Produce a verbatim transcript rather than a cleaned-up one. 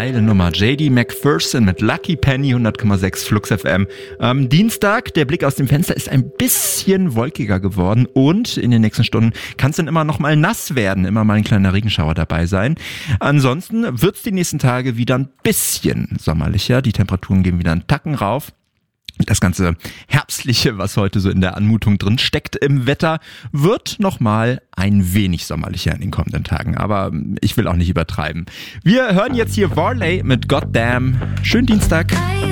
Geile Nummer. J D McPherson mit Lucky Penny, hundert Komma sechs Flux F M. Am Dienstag, der Blick aus dem Fenster ist ein bisschen wolkiger geworden und in den nächsten Stunden kann es dann immer noch mal nass werden, immer mal ein kleiner Regenschauer dabei sein. Ansonsten wird es die nächsten Tage wieder ein bisschen sommerlicher. Die Temperaturen gehen wieder einen Tacken rauf. Das ganze Herbstliche, was heute so in der Anmutung drin steckt im Wetter, wird nochmal ein wenig sommerlicher in den kommenden Tagen. Aber ich will auch nicht übertreiben. Wir hören jetzt hier Varley mit Goddamn. Schönen Dienstag.